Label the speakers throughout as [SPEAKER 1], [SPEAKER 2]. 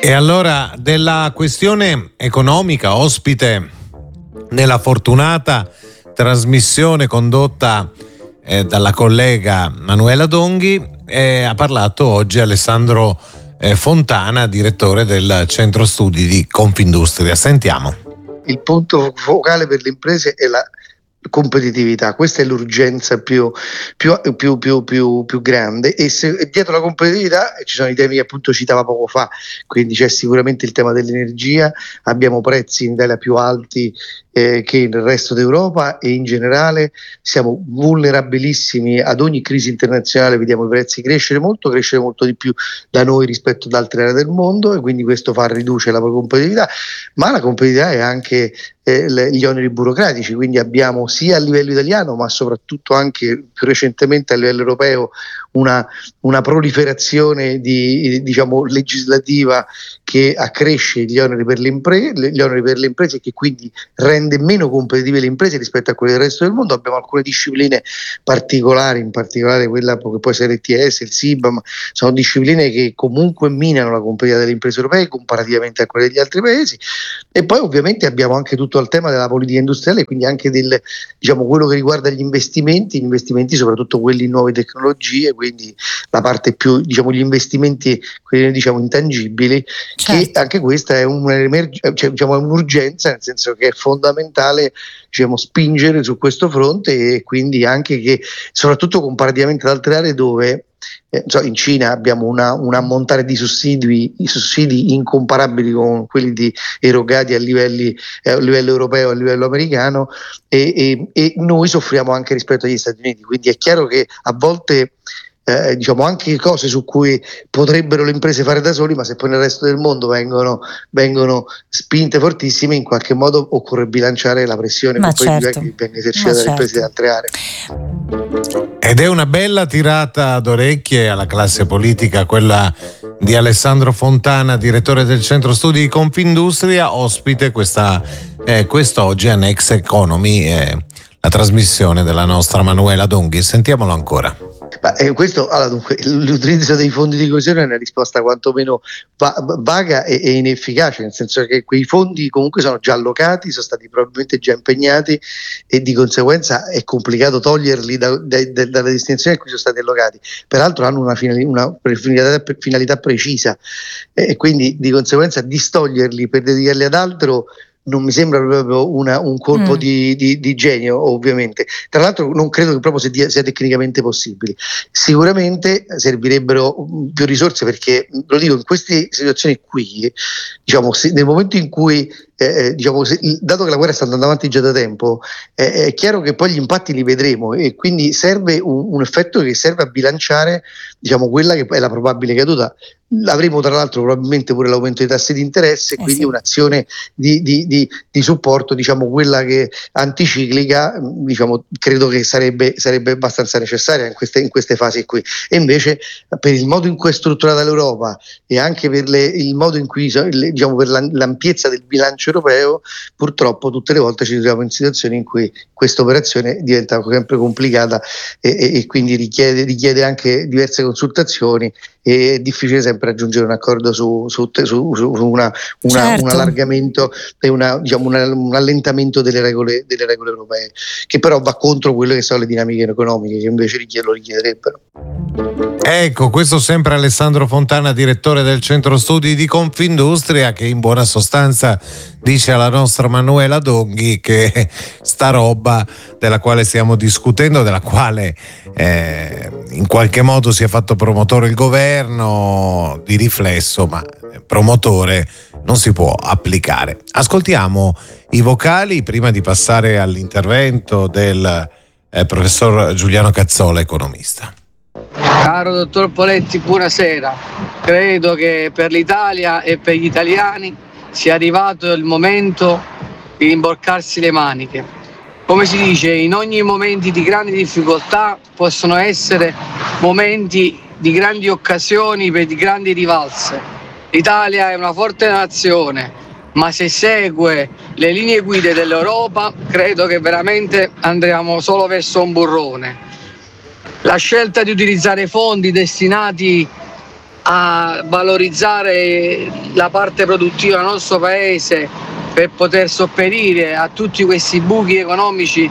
[SPEAKER 1] E allora della questione economica, ospite nella fortunata trasmissione condotta dalla collega Manuela Donghi, ha parlato oggi Alessandro Fontana, direttore del Centro Studi di Confindustria. Sentiamo.
[SPEAKER 2] Il punto focale per le imprese è la competitività, questa è l'urgenza più grande, e dietro la competitività ci sono i temi che appunto citava poco fa, quindi c'è sicuramente il tema dell'energia, abbiamo prezzi in Italia più alti che nel resto d'Europa, e in generale siamo vulnerabilissimi ad ogni crisi internazionale, vediamo i prezzi crescere molto di più da noi rispetto ad altre aree del mondo, e quindi questo riduce la competitività, ma la competitività è anche gli oneri burocratici, quindi abbiamo sia a livello italiano ma soprattutto anche più recentemente a livello europeo una proliferazione legislativa che accresce gli oneri per le imprese, e che quindi rende meno competitive le imprese rispetto a quelle del resto del mondo. Abbiamo alcune discipline particolari, in particolare quella che può essere l'ETS, il SIBAM, sono discipline che comunque minano la competitività delle imprese europee comparativamente a quelle degli altri paesi. E poi ovviamente abbiamo anche tutto il tema della politica industriale, quindi anche quello che riguarda gli investimenti soprattutto quelli in nuove tecnologie, quindi la parte più gli investimenti quelli intangibili, certo. Che anche questa è un'urgenza, nel senso che è fondamentale spingere su questo fronte, e quindi anche che soprattutto comparativamente ad altre aree dove in Cina abbiamo un ammontare di sussidi incomparabili con quelli erogati a livello europeo, a livello americano, e noi soffriamo anche rispetto agli Stati Uniti, quindi è chiaro che a volte anche cose su cui potrebbero le imprese fare da soli, ma se poi nel resto del mondo vengono spinte fortissime, in qualche modo occorre bilanciare la pressione che poi viene esercitata dalle imprese di altre aree.
[SPEAKER 1] Ed è una bella tirata d'orecchie alla classe politica quella di Alessandro Fontana, direttore del Centro Studi di Confindustria, ospite quest'oggi a Next Economy, la trasmissione della nostra Manuela Donghi. Sentiamolo ancora.
[SPEAKER 2] Dunque, l'utilizzo dei fondi di coesione è una risposta quantomeno vaga e inefficace, nel senso che quei fondi comunque sono già allocati, sono stati probabilmente già impegnati, e di conseguenza è complicato toglierli dalla destinazione a cui sono stati allocati. Peraltro hanno una finalità precisa, e quindi di conseguenza distoglierli per dedicarli ad altro non mi sembra proprio un colpo di genio, ovviamente. Tra l'altro non credo che proprio sia tecnicamente possibile. Sicuramente servirebbero più risorse, perché lo dico, in queste situazioni qui, nel momento in cui dato che la guerra sta andando avanti già da tempo, è chiaro che poi gli impatti li vedremo, e quindi serve un effetto che serve a bilanciare quella che è la probabile caduta. Avremo tra l'altro probabilmente pure l'aumento dei tassi di interesse, quindi un'azione di supporto, quella che anticiclica, credo che sarebbe abbastanza necessaria in queste fasi qui. E invece, per il modo in cui è strutturata l'Europa, e anche per il modo in cui per l'ampiezza del bilancio europeo, purtroppo tutte le volte ci troviamo in situazioni in cui questa operazione diventa sempre complicata, e quindi richiede anche diverse consultazioni, e è difficile sempre raggiungere un accordo su un allargamento e un allentamento delle regole europee, che però va contro quelle che sono le dinamiche economiche che invece lo richiederebbero.
[SPEAKER 1] Ecco, questo sempre Alessandro Fontana, direttore del Centro Studi di Confindustria, che in buona sostanza dice alla nostra Manuela Donghi che sta roba della quale stiamo discutendo, della quale in qualche modo si è fatto promotore il governo, di riflesso, ma promotore non si può applicare. Ascoltiamo i vocali prima di passare all'intervento del professor Giuliano Cazzola, economista.
[SPEAKER 3] Caro dottor Poletti, buonasera. Credo che per l'Italia e per gli italiani sia arrivato il momento di rimborcarsi le maniche. Come si dice, in ogni momento di grandi difficoltà possono essere momenti di grandi occasioni per di grandi rivalse. L'Italia è una forte nazione, ma se segue le linee guida dell'Europa, credo che veramente andremo solo verso un burrone. La scelta di utilizzare fondi destinati a valorizzare la parte produttiva del nostro paese per poter sopperire a tutti questi buchi economici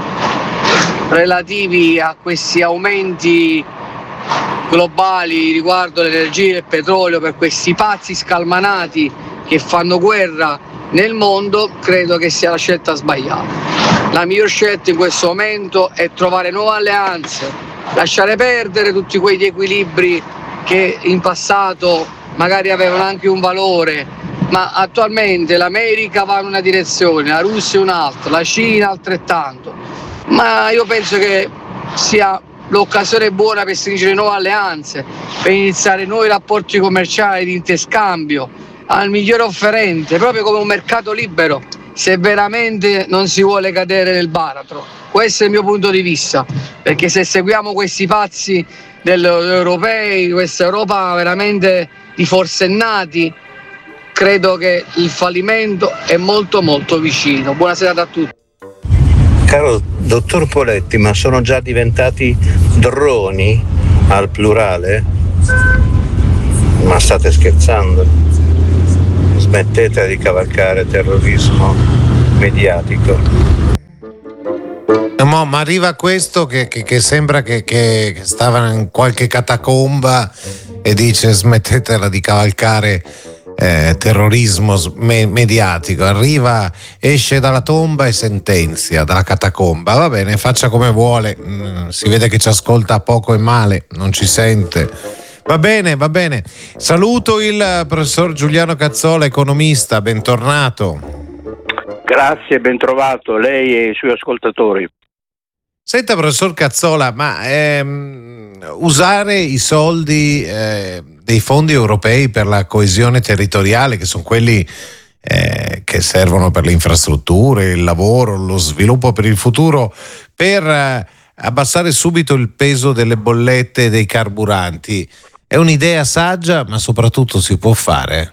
[SPEAKER 3] relativi a questi aumenti globali riguardo l'energia e il petrolio, per questi pazzi scalmanati che fanno guerra nel mondo, credo che sia la scelta sbagliata. La miglior scelta in questo momento è trovare nuove alleanze, lasciare perdere tutti quegli equilibri che in passato magari avevano anche un valore, ma attualmente l'America va in una direzione, la Russia un'altra, la Cina altrettanto. Ma io penso che sia l'occasione buona per stringere nuove alleanze, per iniziare nuovi rapporti commerciali di interscambio al migliore offerente, proprio come un mercato libero, se veramente non si vuole cadere nel baratro. Questo è il mio punto di vista, perché se seguiamo questi pazzi degli europei, questa Europa veramente di forsennati, credo che il fallimento è molto molto vicino. Buonasera a tutti.
[SPEAKER 4] Caro dottor Poletti, ma sono già diventati droni al plurale? Ma state scherzando? Smettete di cavalcare terrorismo mediatico.
[SPEAKER 1] Ma arriva questo che sembra che stava in qualche catacomba e dice smettetela di cavalcare terrorismo mediatico. Arriva, esce dalla tomba e sentenzia dalla catacomba. Va bene, faccia come vuole, si vede che ci ascolta poco e male, non ci sente. Va bene. Saluto il professor Giuliano Cazzola, economista, bentornato.
[SPEAKER 5] Grazie, ben trovato lei e i suoi ascoltatori.
[SPEAKER 1] Senta, professor Cazzola, ma usare i soldi dei fondi europei per la coesione territoriale, che sono quelli che servono per le infrastrutture, il lavoro, lo sviluppo per il futuro, per abbassare subito il peso delle bollette e dei carburanti, è un'idea saggia, ma soprattutto si può fare?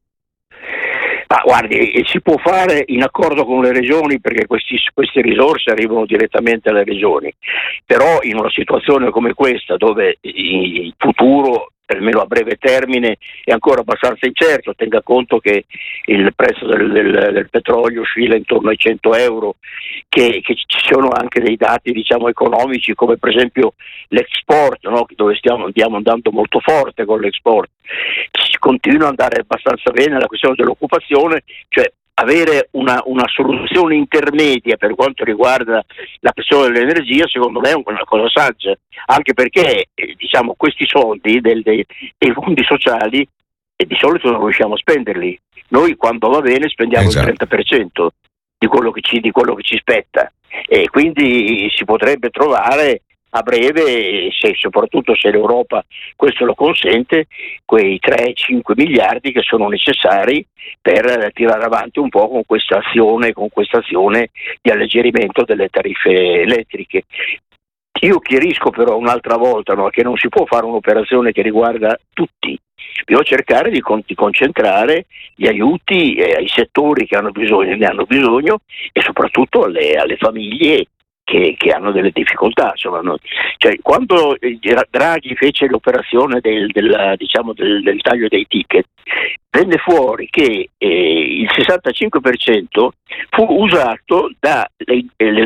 [SPEAKER 5] Ma guardi, si può fare in accordo con le regioni, perché queste risorse arrivano direttamente alle regioni, però in una situazione come questa, dove il futuro, almeno a breve termine, è ancora abbastanza incerto, tenga conto che il prezzo del petrolio oscilla intorno ai 100 euro, che ci sono anche dei dati, diciamo, economici, come per esempio l'export, no? Dove andiamo andando molto forte con l'export. Si continua ad andare abbastanza bene la questione dell'occupazione, cioè avere una soluzione intermedia per quanto riguarda la questione dell'energia, secondo me è una cosa saggia, anche perché diciamo questi soldi dei fondi sociali di solito non riusciamo a spenderli. Noi quando va bene spendiamo il 30% di quello che ci spetta, e quindi si potrebbe trovare a breve, soprattutto se l'Europa questo lo consente, quei 3-5 miliardi che sono necessari per tirare avanti un po' con questa azione di alleggerimento delle tariffe elettriche. Io chiarisco però un'altra volta, no, che non si può fare un'operazione che riguarda tutti. Bisogna cercare di concentrare gli aiuti ai settori che ne hanno bisogno, e soprattutto alle famiglie che hanno delle difficoltà. Insomma, cioè, quando Draghi fece l'operazione del taglio dei ticket, venne fuori che il 65% fu usato dalle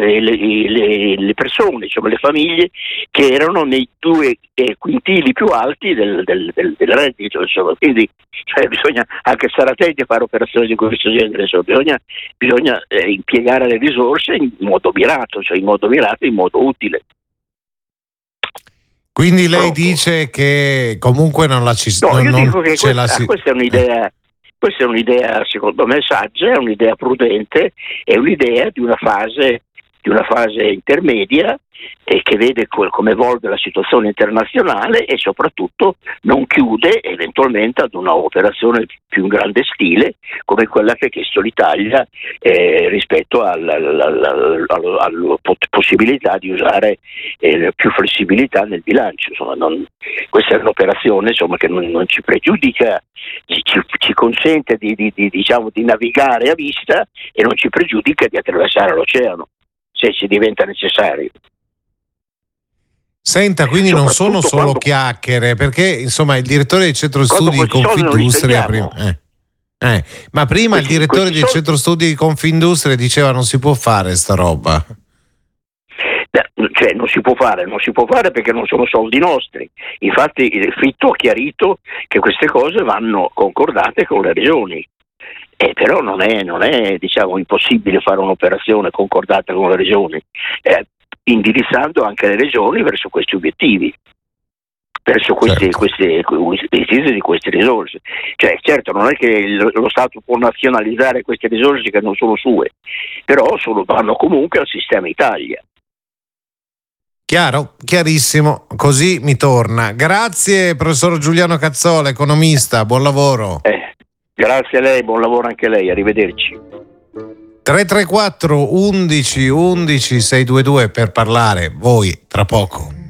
[SPEAKER 5] persone, insomma le famiglie che erano nei 2 quintili più alti del reddito, insomma. Quindi bisogna anche stare attenti a fare operazioni di questo genere, insomma. Bisogna impiegare le risorse in modo mirato, in modo utile.
[SPEAKER 1] Quindi lei dice che comunque non la ci
[SPEAKER 5] No, io dico che questa è un'idea secondo me saggia, è un'idea prudente, è un'idea di una fase intermedia, che vede come evolve la situazione internazionale, e soprattutto non chiude eventualmente ad una operazione più in grande stile come quella che ha chiesto l'Italia rispetto alla possibilità di usare più flessibilità nel bilancio. Insomma, questa è un'operazione, insomma, che non ci pregiudica, ci consente di navigare a vista, e non ci pregiudica di attraversare l'oceano se ci diventa necessario.
[SPEAKER 1] Senta, quindi non sono solo chiacchiere, perché insomma il direttore del centro studi di Confindustria ma prima il direttore del centro studi di Confindustria diceva non si può fare sta roba.
[SPEAKER 5] Cioè non si può fare perché non sono soldi nostri. Infatti il Fitto ha chiarito che queste cose vanno concordate con le regioni. Però non è diciamo impossibile fare un'operazione concordata con le regioni, indirizzando anche le regioni verso questi obiettivi, verso questi di queste risorse. Cioè certo non è che lo Stato può nazionalizzare queste risorse che non sono sue, però vanno comunque al sistema Italia.
[SPEAKER 1] Chiaro, chiarissimo, così mi torna. Grazie professor Giuliano Cazzola, economista, buon lavoro.
[SPEAKER 5] Grazie a lei, buon lavoro anche a lei, arrivederci.
[SPEAKER 1] 334 11 11 622 per parlare, voi tra poco.